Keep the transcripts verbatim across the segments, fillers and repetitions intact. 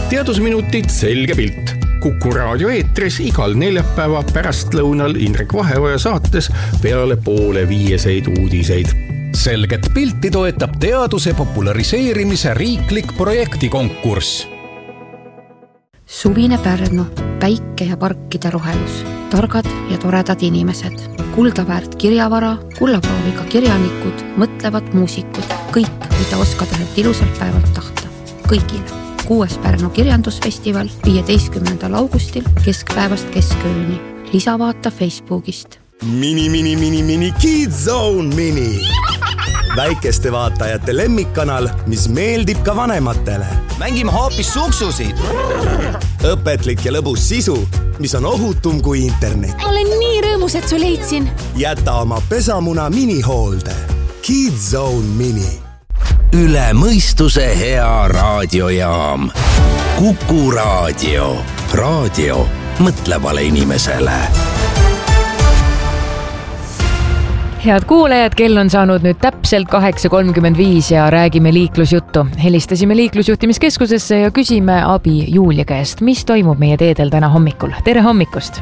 teadusminutid selge pilt. Kuku raadio eetris igal neljapäeva pärastlõunal Indrek Vaheoja saates peale poole viieseid uudiseid. Selget pilti toetab teaduse populariseerimise riiklik projektikonkurss. Suvine Pärnu, päike ja parkide rohelus, targad ja toredad inimesed, kuldaväärt kirjavara, kullaprooviga kirjanikud, mõtlevad muusikud, kõik, mida oskad ühelt ilusalt päevalt tahta. Kõigile. Kuues Pärnu kirjandusfestival viieteistkümnendal augustil keskpäevast keskööni. Lisavaata Facebookist. Mini, mini, mini, mini, Kids Zone Mini. Väikeste vaatajate lemmikkanal, mis meeldib ka vanematele. Mängime hoopis suksusid. Õpetlik ja lõbus sisu, mis on ohutum kui internet. Olen nii rõõmus, et su leidsin. Jäta oma pesamuna minihoolde. Kids Zone Mini. Üle mõistuse hea raadiojaam. Kuku raadio. Raadio mõtlevale inimesele. Head kuulajad, kell on saanud nüüd täpselt kaheksa kolmkümmend viis ja räägime liiklusjuttu. Helistasime liiklusjuhtimiskeskusesse ja küsime abi Julia käest. Mis toimub meie teedel täna hommikul? Tere hommikust!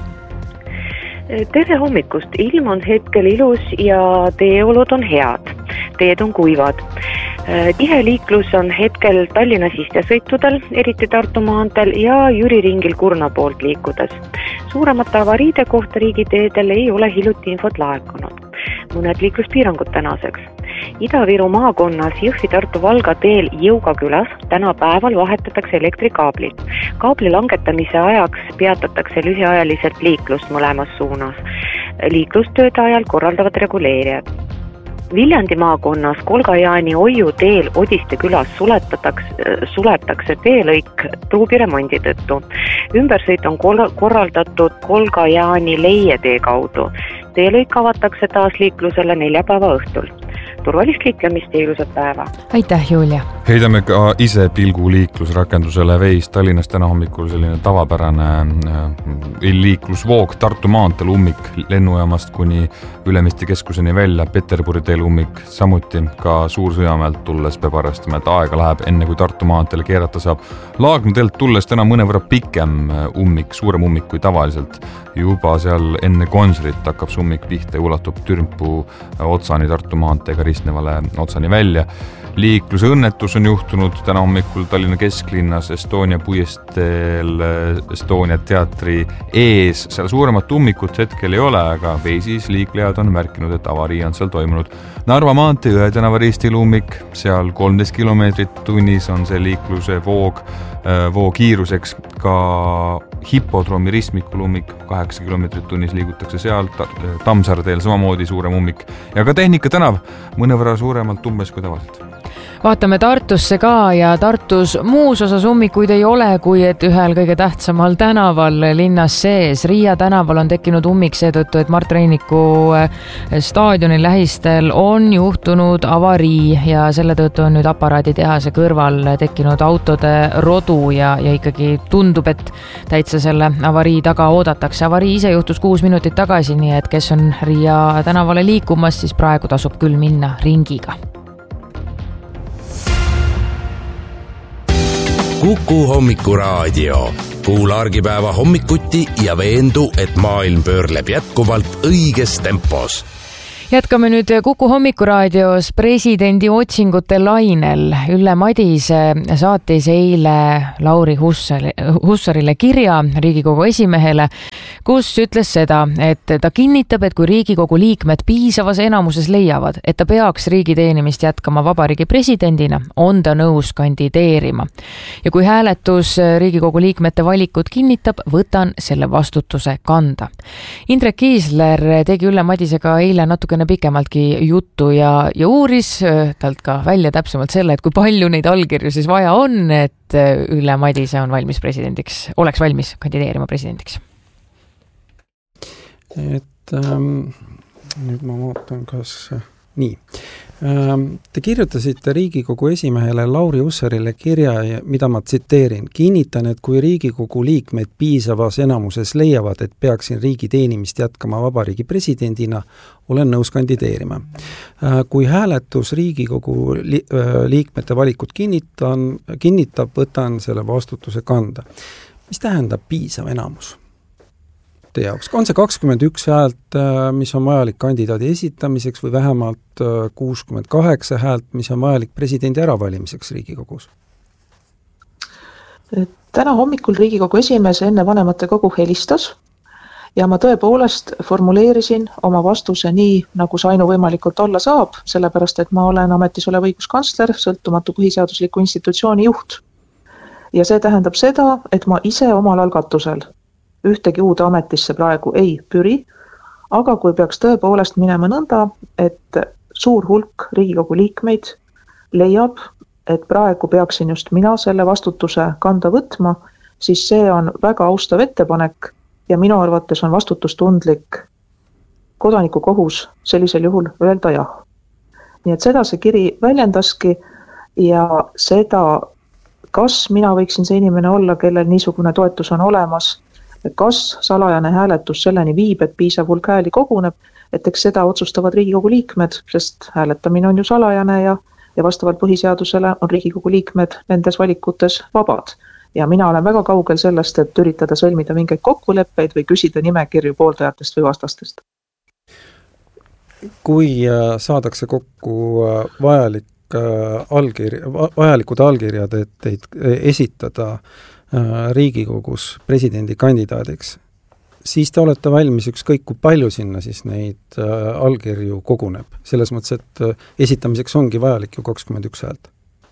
Tere hommikust! Ilm on hetkel ilus ja teeolud on head. Teed on kuivad. Tihe liiklus on hetkel Tallinna sistesõitudel, eriti Tartu maanteel ja Jüri ringil Kurna poolt liikudes. Suuremate avariide kohta riigiteedel ei ole hiljuti infot laekunud. Mõned liikluspiirangud tänaseks. Ida-Viru maakonnas Jõhvi-Tartu Valga teel Jõugakülas täna päeval vahetatakse elektrikaablit. Kaabli langetamise ajaks peatatakse lühiajaliselt liiklust mõlemas suunas. Liiklustööde ajal korraldavad reguleerijad. Viljandi maakonnas Kolga-Jaani Oiu teel Odiste külas suletatakse, suletakse teelõik pruubiremondi tõttu. Ümbersõit on korraldatud Kolga-Jaani Leie tee kaudu. Teelõik avatakse taas liiklusele neljapäeva õhtul. Turvalist liiklemist ja ilusat päeva. Aitäh, Julia! Heidame ka ise pilgu liiklusrakendusele Veis. Tallinnas täna hommikul selline tavapärane liiklusvoog Tartu maanteel ummik lennujaamast kuni Ülemiste keskuseni välja, Peterburi teel ummik, samuti ka Suursõjamäelt tulles peab arvestama, et aega läheb enne kui Tartu maanteele keerata saab. Laagna teelt tulles täna mõnevõrra pikem ummik, suurem ummik kui tavaliselt. Juba seal enne Gonsirit hakkab see ummik pihta ja ulatub Türmpu otsani Tartu maanteega ristnevale otsani välja. Liikluse õnnetus on juhtunud täna hommikul Tallinna kesklinnas Estonia puiesteel Estonia teatri ees. Seal suuremat ummikut hetkel ei ole, aga Veisis liiklejad on märkinud, et avarii on seal toimunud. Narva maantee Jõe tänava ristil ummik, seal kolmteist kilomeetrit tunnis on see liikluse voog, voo kiiruseks. Ka Hippodroomi ristmikul ummik, kaheksa kilomeetrit tunnis liigutakse seal, Tammsaare teel samamoodi suurem ummik ja ka Tehnika tänav mõnevõrra suuremalt umbes kui tavaliselt. Vaatame Tartusse ka ja Tartus muus osas ummikuid ei ole, kui et ühel kõige tähtsamal tänaval linnas sees. Riia tänaval on tekkinud ummik seetõttu, et Mart Reiniku staadioni lähistel on juhtunud avarii ja selle tõttu on nüüd aparaaditehase kõrval tekkinud autode rodu ja, ja ikkagi tundub, et täitsa selle avarii taga oodatakse. Avarii ise juhtus kuus minutit tagasi, nii et kes on Riia tänavale liikumas, siis praegu tasub küll minna ringiga. Kuku hommikuraadio. Kuula argipäeva hommikuti ja veendu, et maailm pöörleb jätkuvalt õiges tempos. Jätkame nüüd Kuku hommikuraadios presidendi otsingute lainel. Ülle Madise saatis eile Lauri Hussarile kirja Riigikogu esimehele, kus ütles seda, et ta kinnitab, et kui Riigikogu liikmed piisavas enamuses leiavad, et ta peaks riigi teenimist jätkama vabariigi presidendina, on ta nõus kandideerima. Ja kui hääletus Riigikogu liikmete valikut kinnitab, võtan selle vastutuse kanda. Indrek Kiisler tegi Ülle Madisega eile natukene pikemaltki juttu ja, ja uuris talt ka välja täpsemalt selle, et kui palju neid allkirju siis vaja on, et Ülle Madise on valmis presidendiks, oleks valmis kandideerima presidendiks. Et ähm, nüüd ma vaatan, kas nii. Te kirjutasite Riigikogu esimehele Lauri Hussarile kirja, mida ma tsiteerin. Kinnitan, et kui Riigikogu liikmed piisavas enamuses leiavad, et peaksin riigi teenimist jätkama vabariigi presidendina, olen nõus kandideerima. Kui hääletus Riigikogu liikmete valikut kinnitan, kinnitab, võtan selle vastutuse kanda. Mis tähendab piisav enamus? Teie jaoks. On see kakskümmend üks häält, mis on vajalik kandidaadi esitamiseks või vähemalt kuuskümmend kaheksa häält, mis on vajalik presidendi äravalimiseks Riigikogus? Täna hommikul Riigikogu esimees enne vanematekogu helistas ja ma tõepoolest formuleerisin oma vastuse nii, nagu see ainuvõimalikult olla saab, sellepärast et ma olen ametis olev õiguskantsler, sõltumatu põhiseadusliku institutsiooni juht. Ja see tähendab seda, et ma ise omal algatusel ühtegi uude ametisse praegu ei püri, aga kui peaks tõepoolest minema nõnda, et suur hulk Riigikogu liikmeid leiab, et praegu peaksin just mina selle vastutuse kanda võtma, siis see on väga austav ettepanek ja minu arvates on vastutustundlik kodaniku kohus sellisel juhul öelda jah. Nii et seda see kiri väljendaski ja seda, kas mina võiksin see inimene olla, kellel niisugune toetus on olemas, kas salajane hääletus selleni viib, et piisav hulk hääli koguneb, et eks seda otsustavad Riigikogu liikmed, sest hääletamine on ju salajane ja, ja vastavalt põhiseadusele on Riigikogu liikmed nendes valikutes vabad. Ja mina olen väga kaugel sellest, et üritada sõlmida mingeid kokkuleppeid või küsida nimekirju pooldajatest või vastastest. Kui saadakse kokku vajalik allkirja, vajalikud allkirjad, et teid esitada Riigikogus presidendi kandidaadiks, siis te olete valmis ükskõik kui palju sinna siis neid allkirju koguneb. Selles mõttes, et esitamiseks ongi vajalik ju kakskümmend üks häält.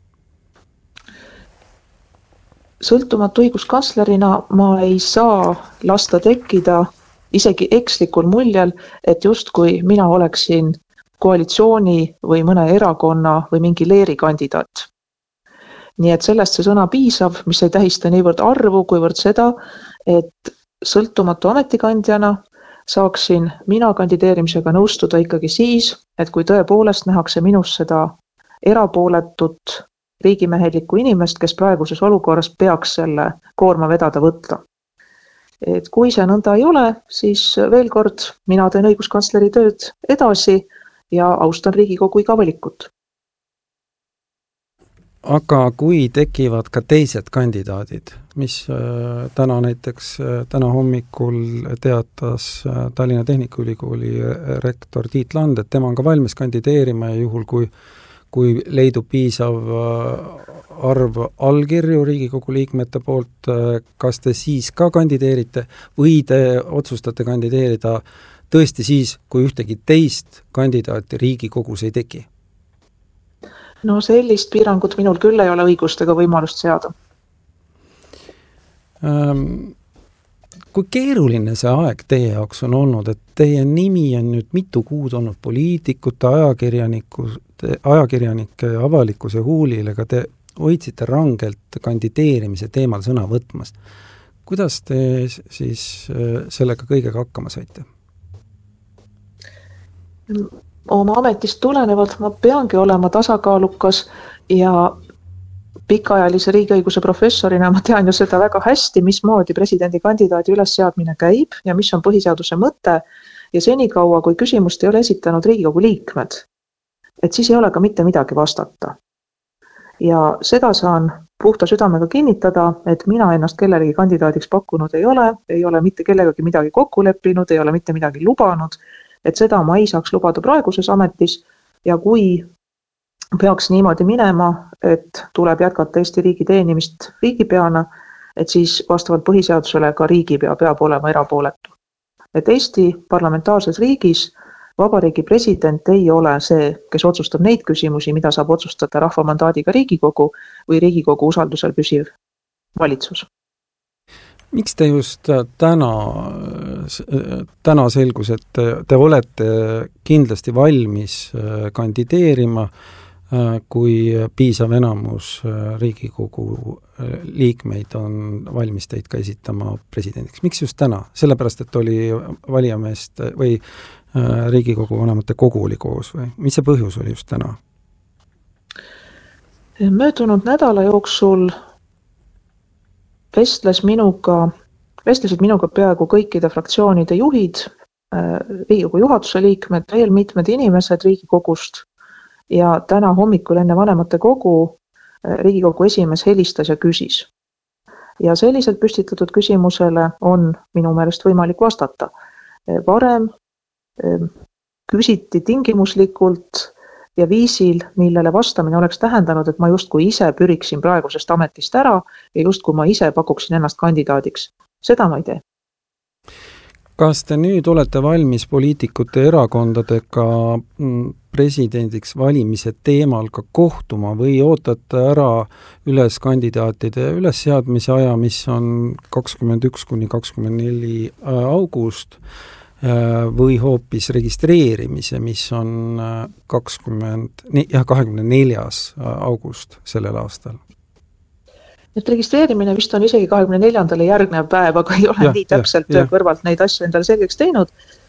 Sõltumatu õiguskantslerina ma ei saa lasta tekkida isegi ekslikul muljel, et just kui mina oleksin koalitsiooni või mõne erakonna või mingi leeri kandidaat. Nii et sellest see sõna piisav, mis ei tähista niivõrd arvu, kuivõrd seda, et sõltumatu ametikandjana saaksin mina kandideerimisega nõustuda ikkagi siis, et kui tõepoolest nähakse minus seda erapooletut riigimehelikku inimest, kes praeguses olukorras peaks selle koorma vedada võtta. Et kui see nõnda ei ole, siis veel kord mina teen õiguskantsleri tööd edasi ja austan Riigikogu iga valikut. Aga kui tekivad ka teised kandidaadid, mis äh, täna näiteks, äh, täna hommikul teatas äh, Tallinna Tehnikaülikooli rektor Tiit Land, et tema on ka valmis kandideerima ja juhul, kui, kui leidub piisav äh, arv allkirju Riigikogu liikmete poolt, äh, kas te siis ka kandideerite või te otsustate kandideerida tõesti siis, kui ühtegi teist kandidaati Riigikogus ei teki? No sellist piirangut minul küll ei ole õigust ega võimalust seada. Kui keeruline see aeg teie jaoks on olnud, et teie nimi on nüüd mitu kuud olnud poliitikute, ajakirjanike ja avalikkuse huulil, ega te hoidsite rangelt kandideerimise teemal sõna võtmas. Kuidas te siis sellega kõigega hakkama saite? Oma ametist tulenevalt ma peangi olema tasakaalukas ja pikaajalise riigiõiguse professorina ma tean ju seda väga hästi, mismoodi presidendi kandidaadi ülesseadmine käib ja mis on põhiseaduse mõte ja senikaua, kui küsimust ei ole esitanud Riigikogu liikmed, et siis ei ole ka mitte midagi vastata. Ja seda saan puhta südamega kinnitada, et mina ennast kellelegi kandidaadiks pakkunud ei ole, ei ole mitte kellegagi midagi kokku leppinud, ei ole mitte midagi lubanud, et seda ma ei saaks lubada praeguses ametis ja kui peaks niimoodi minema, et tuleb jätkata Eesti riigi teenimist riigipeana, et siis vastavalt põhiseadusele ka riigipea peab olema erapooletu. Et Eesti parlamentaarses riigis vabariigi president ei ole see, kes otsustab neid küsimusi, mida saab otsustada rahvamandaadiga Riigikogu või Riigikogu usaldusel püsiv valitsus. Miks te just täna, täna selgus, et te olete kindlasti valmis kandideerima, kui piisav enamus Riigikogu liikmeid on valmis teid ka esitama presidendiks. Miks just täna? Sellepärast, et oli valijameest või Riigikogu vanemate kogu oli koos või? Mis see põhjus oli just täna? Möödunud nädala jooksul vestles minuga, vestlesid minuga peaaegu kõikide fraktsioonide juhid, Riigikogu juhatuse liikmed, veel mitmed inimesed Riigikogust ja täna hommikul enne vanemate kogu Riigikogu esimees helistas ja küsis. Ja selliselt püstitatud küsimusele on minu meelest võimalik vastata. Varem küsiti tingimuslikult ja viisil, millele vastamine oleks tähendanud, et ma justkui ise püriksin praegusest ametist ära ja justkui ma ise pakuksin ennast kandidaadiks. Seda ma ei tee. Kas te nüüd olete valmis poliitikute erakondadega presidendiks valimise teemal ka kohtuma või ootate ära üles kandidaatide ülesseadmise aja, mis on kakskümmend üks kuni kakskümmend neli august või hoopis registreerimise, mis on kakskümmend, jah, kahekümne neljas august sellel aastal? Et registreerimine vist on isegi kahekümne neljandale järgnev päev, aga ei ole ja, nii täpselt töö kõrvalt neid asju endale selgeks teinud.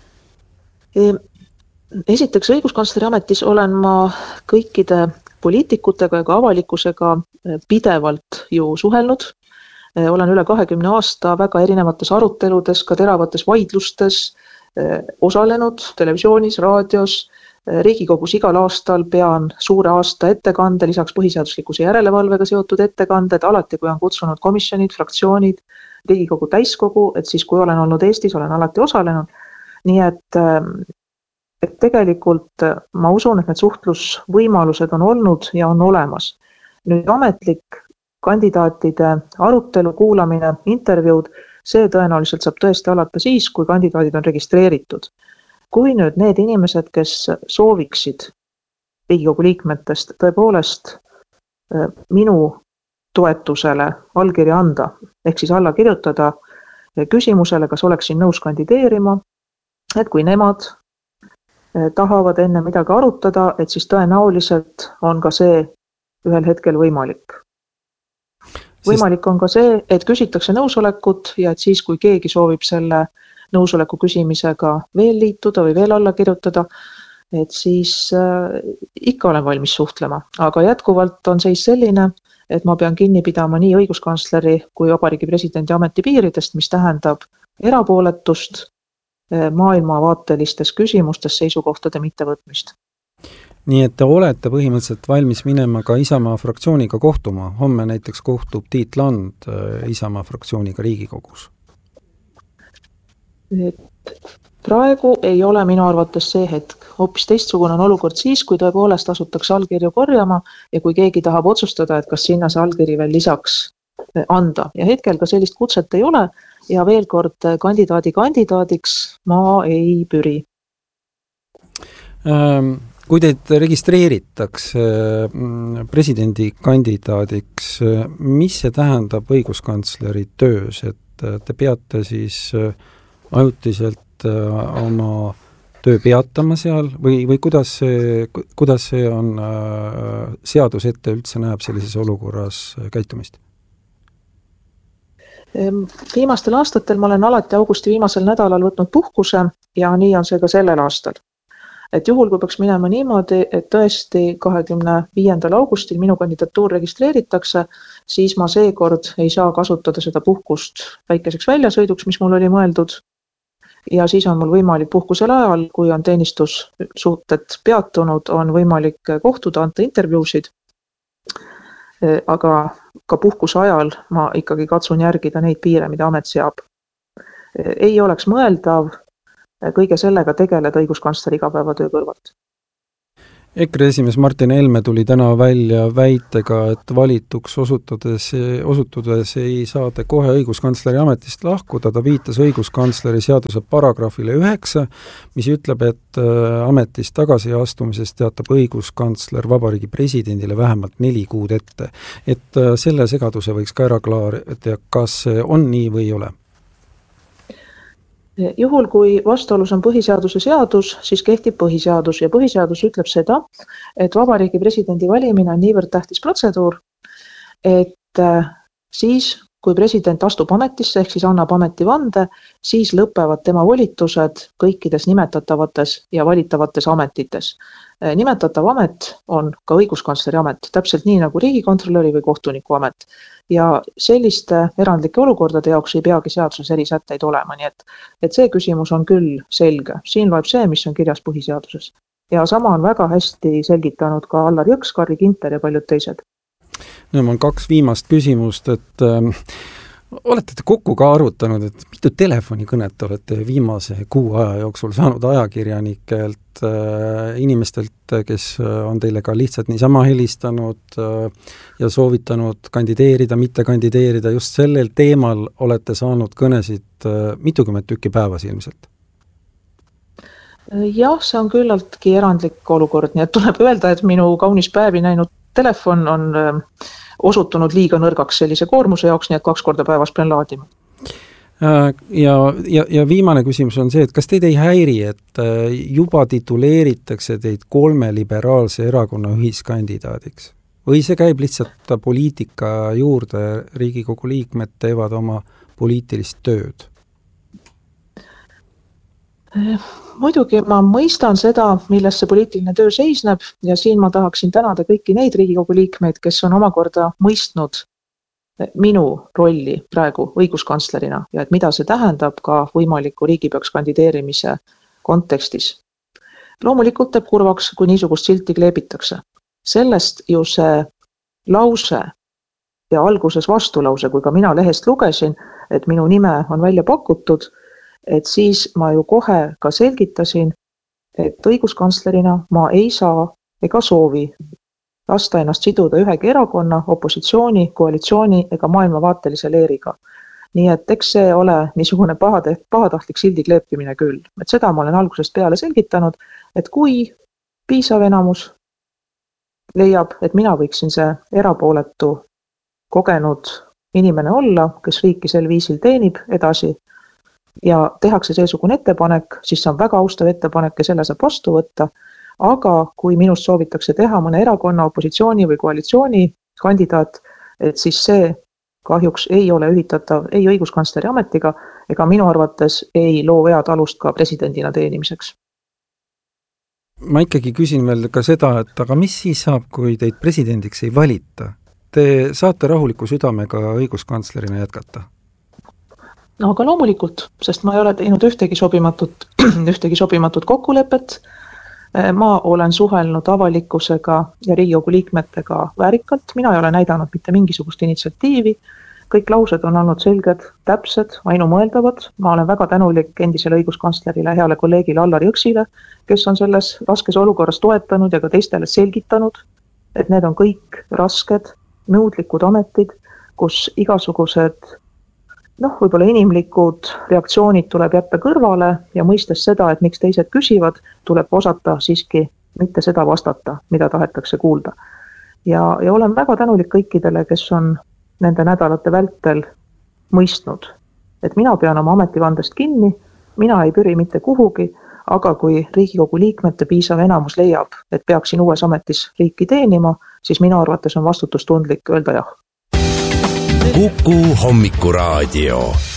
Esiteks õiguskantsleri ametis olen ma kõikide poliitikutega ja ka avalikkusega pidevalt ju suhelnud. Olen üle kahekümne aasta väga erinevates aruteludes, ka teravates vaidlustes osalenud televisioonis, raadios, Riigikogus igal aastal pean suure aasta ettekande, lisaks põhiseaduslikkuse järelevalvega seotud ettekanded, alati kui on kutsunud komisjonid, fraktsioonid, Riigikogu täiskogu, et siis kui olen olnud Eestis, olen alati osalenud. Nii et, et tegelikult ma usun, et need suhtlusvõimalused on olnud ja on olemas. Nüüd ametlik kandidaatide arutelu, kuulamine, intervjuud, see tõenäoliselt saab tõesti alata siis, kui kandidaadid on registreeritud. Kui nüüd need inimesed, kes sooviksid Riigikogu liikmetest tõepoolest minu toetusele allkirja anda, ehk siis alla kirjutada küsimusele, kas oleksin nõus kandideerima, et kui nemad tahavad enne midagi arutada, et siis tõenäoliselt on ka see ühel hetkel võimalik. Võimalik on ka see, et küsitakse nõusolekut ja et siis, kui keegi soovib selle nõusoleku küsimisega veel liituda või veel alla kirjutada, et siis äh, ikka olen valmis suhtlema. Aga jätkuvalt on seis selline, et ma pean kinni pidama nii õiguskantsleri kui Vabariigi presidendi ameti piiridest, mis tähendab erapooletust äh, maailmavaatelistes küsimustes seisukohtade mittevõtmist. Nii et te olete põhimõtteliselt valmis minema ka Isamaa fraktsiooniga kohtuma. Homme näiteks kohtub Tiit Land äh, Isamaa fraktsiooniga Riigikogus. Et praegu ei ole minu arvates see hetk. Hoopis teistsugune on olukord siis, kui tõepoolest asutakse allkirju korjama ja kui keegi tahab otsustada, et kas sinna see allkiri veel lisaks anda. Ja hetkel ka sellist kutset ei ole ja veel kord kandidaadi kandidaadiks ma ei püri. Ähm, kui teid registreeritakse presidendi kandidaadiks, mis see tähendab õiguskantsleri töös, et te peate siis ajutiselt oma töö peatama seal või, või kuidas see, kuidas see on, seadus ette üldse näeb sellises olukorras käitumist? Viimastel aastatel ma olen alati augusti viimasel nädalal võtnud puhkuse ja nii on see ka sellel aastal. Et juhul, kui peaks minema niimoodi, et tõesti kahekümne viiendal augustil minu kandidatuur registreeritakse, siis ma seekord ei saa kasutada seda puhkust väikeseks väljasõiduks, mis mul oli mõeldud. Ja siis on mul võimalik puhkusel ajal, kui on teenistussuhted peatunud, on võimalik kohtuda, anda intervjuusid. Aga ka puhkuse ajal ma ikkagi katsun järgida neid piire, mida amet seab. Ei oleks mõeldav kõige sellega tegeleda õiguskantsleri igapäevatöö kõrvalt. EKRE esimees Martin Helme tuli täna välja väitega, et valituks osutudes, osutudes ei saa te kohe õiguskantsleri ametist lahkuda. Ta viitas õiguskantsleri seaduse paragrahvile üheksa, mis ütleb, et ametist tagasiastumisest teatab õiguskantsler Vabariigi presidendile vähemalt neli kuud ette. Et selle segaduse võiks ka ära klaarida, kas on nii või ei ole? Juhul, kui vastuolus on põhiseaduse seadus, siis kehtib põhiseadus ja põhiseadus ütleb seda, et vabariigi presidendi valimine on niivõrd tähtis protseduur, et siis, kui president astub ametisse ehk siis annab ametivande, siis lõpevad tema volitused kõikides nimetatavates ja valitavates ametites. Nimetatav amet on ka õiguskantsleri amet, täpselt nii nagu riigikontrolöri või kohtuniku amet. Ja selliste erandlike olukordade jaoks ei peagi seaduses erisätteid olema, nii et, et see küsimus on küll selge. Siin loeb see, mis on kirjas põhiseaduses. Ja sama on väga hästi selgitanud ka Allar Jõks, Carri Ginter ja paljud teised. No, ma on kaks viimast küsimust, et äh, olete te kokku ka arutanud, et mitu telefonikõnet olete viimase kuu aja jooksul saanud ajakirjanikelt, äh, inimestelt, kes on teile ka lihtsalt niisama helistanud äh, ja soovitanud kandideerida, mitte kandideerida, just sellel teemal olete saanud kõnesid äh, mitukümmend tükki päevas ilmselt? Jah, see on küllaltki erandlik olukord, nii et tuleb öelda, et minu kaunis päevi näinud telefon on äh, osutunud liiga nõrgaks sellise koormuse jaoks, nii et kaks korda päevas pean laadima. Ja, ja, ja viimane küsimus on see, et kas teid ei häiri, et juba tituleeritakse teid kolme liberaalse erakonna ühiskandidaadiks? Või see käib lihtsalt poliitika juurde, Riigikogu liikmed teevad oma poliitilist tööd? Muidugi ma mõistan seda, milles see poliitiline töö seisneb ja siin ma tahaksin tänada kõiki neid Riigikogu liikmeid, kes on omakorda mõistnud minu rolli praegu õiguskantslerina ja et mida see tähendab ka võimaliku riigipeaks kandideerimise kontekstis. Loomulikult teeb kurvaks, kui niisugust silti kleebitakse. Sellest ju see lause ja alguses vastulause, kui ka mina lehest lugesin, et minu nime on välja pakutud, et siis ma ju kohe ka selgitasin, et õiguskantslerina ma ei saa ega soovi lasta ennast siduda ühegi erakonna, opositsiooni, koalitsiooni ega maailmavaatelise leeriga. Nii et eks see ole niisugune pahade, pahatahtlik sildi kleepimine küll. Et seda ma olen algusest peale selgitanud, et kui piisav enamus leiab, et mina võiksin see erapooletu kogenud inimene olla, kes riiki sel viisil teenib edasi, ja tehakse seesugune ettepanek, siis see on väga austav ettepanek ja selle saab vastu võtta, aga kui minust soovitakse teha mõne erakonna, opositsiooni või koalitsiooni kandidaat, et siis see kahjuks ei ole ühitatav ei õiguskantsleri ametiga ega minu arvates ei loo head alust ka presidendina teenimiseks. Ma ikkagi küsin veel ka seda, et aga mis siis saab, kui teid presidendiks ei valita? Te saate rahuliku südamega õiguskantslerina jätkata? No aga loomulikult, sest ma ei ole teinud ühtegi sobimatut, ühtegi sobimatut kokkulepet. Ma olen suhelnud avalikkusega ja Riigikogu liikmetega väärikalt. Mina ei ole näidanud mitte mingisugust initsiatiivi. Kõik laused on olnud selged, täpsed, ainumõeldavad. Ma olen väga tänulik endisele õiguskantslerile, heale kolleegile Allar Jõksile, kes on selles raskes olukorras toetanud ja ka teistele selgitanud, et need on kõik rasked, nõudlikud ametid, kus igasugused noh, võib-olla inimlikud reaktsioonid tuleb jätta kõrvale ja mõistes seda, et miks teised küsivad, tuleb osata siiski mitte seda vastata, mida tahetakse kuulda. Ja, ja olen väga tänulik kõikidele, kes on nende nädalate vältel mõistnud, et mina pean oma ametivandest kinni, mina ei püri mitte kuhugi, aga kui Riigikogu liikmete piisav enamus leiab, et peaksin uues ametis riiki teenima, siis minu arvates on vastutustundlik öelda jah. Kuku Hommikuraadio.